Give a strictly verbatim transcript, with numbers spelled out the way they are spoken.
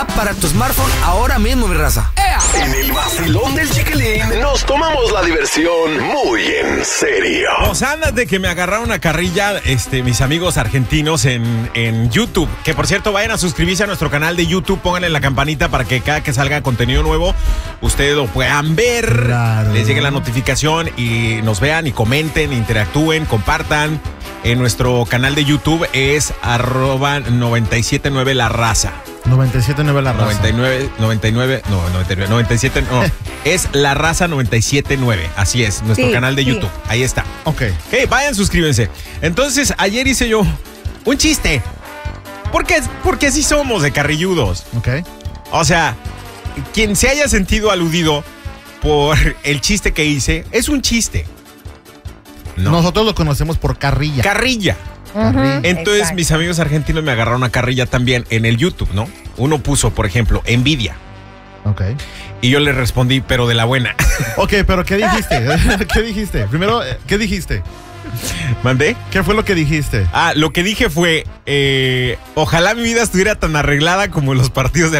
app para tu smartphone ahora mismo, mi raza. ¡Ea! En el vacilón del Chiquilín nos tomamos la diversión muy en serio. Pues ándate que me agarraron a carrilla este, mis amigos argentinos en, en YouTube. Que por cierto, vayan a suscribirse a nuestro canal de YouTube, pónganle la campanita para que cada que salga contenido nuevo, ustedes lo puedan ver, claro. Les llegue la notificación y nos vean y comenten, interactúen, compartan. En nuestro canal de YouTube es arroba noventa y siete nueve La Raza. noventa y siete nueve La Raza. noventa y nueve, noventa y nueve, no, noventa y nueve, noventa y siete, no. Es La Raza noventa y siete nueve. Así es, nuestro sí, canal de sí. YouTube. Ahí está. Ok. Hey, vayan, suscríbense. Entonces, ayer hice yo un chiste. ¿Por qué? Porque así somos de carrilludos. Ok. O sea, quien se haya sentido aludido por el chiste que hice, es un chiste. No. Nosotros lo conocemos por carrilla. Carrilla. Uh-huh. Entonces, exacto, mis amigos argentinos me agarraron a carrilla también en el YouTube, ¿no? Uno puso, por ejemplo, envidia. Ok. Y yo le respondí, pero de la buena. Ok, pero ¿qué dijiste? ¿Qué dijiste? Primero, ¿qué dijiste? ¿Mandé? ¿Qué fue lo que dijiste? Ah, lo que dije fue, eh, ojalá mi vida estuviera tan arreglada como los partidos de